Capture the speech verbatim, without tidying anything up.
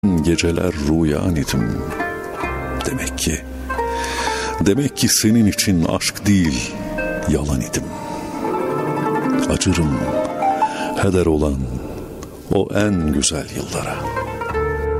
geceler rüyan idim. Demek ki, demek ki senin için aşk değil, yalan idim. Acırım heder olan o en güzel yıllara.